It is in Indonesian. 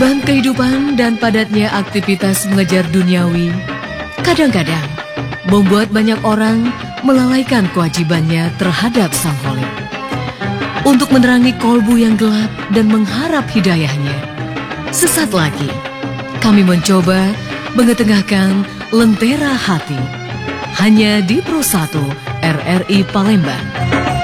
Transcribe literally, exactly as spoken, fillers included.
Beban kehidupan dan padatnya aktivitas mengejar duniawi kadang-kadang membuat banyak orang melalaikan kewajibannya terhadap Sang Kholik. Untuk menerangi kolbu yang gelap dan mengharap hidayahnya, sesaat lagi kami mencoba mengetengahkan Lentera Hati hanya di Pro satu R R I Palembang.